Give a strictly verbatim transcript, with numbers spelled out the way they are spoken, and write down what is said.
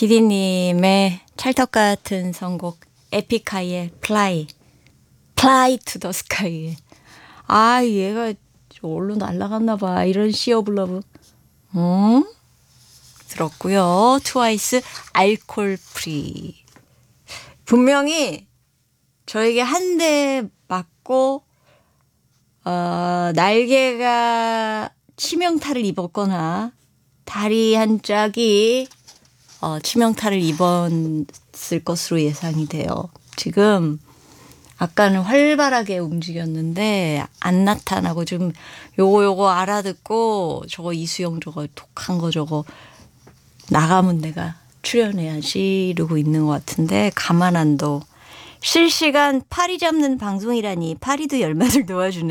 피디님의 찰떡 같은 선곡 에픽하이의 Fly, Fly to the Sky. 아, 얘가 얼른 날아갔나 봐. 이런 시 오브 러브. 음? 들었고요. 트와이스 알콜 프리. 분명히 저에게 한 대 맞고 어, 날개가 치명타를 입었거나 다리 한 짝이 어, 치명타를 입었을 것으로 예상이 돼요. 지금 아까는 활발하게 움직였는데 안 나타나고 지금 요거 요거 알아듣고 저거 이수영 저거 독한 거 저거 나가면 내가 출연해야지 이러고 있는 것 같은데 가만 안 둬. 실시간 파리 잡는 방송이라니 파리도 열맛을 놓아주는